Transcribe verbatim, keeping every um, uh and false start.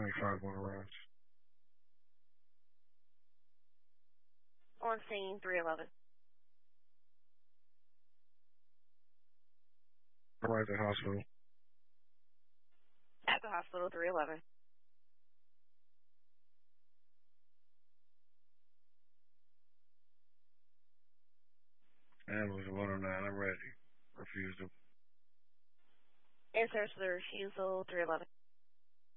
twenty-five going around. On scene, three eleven. I'm right at the hospital. At the hospital, three eleven. Ambulance one oh nine, I'm ready. Refuse to. In search of the refusal, three eleven.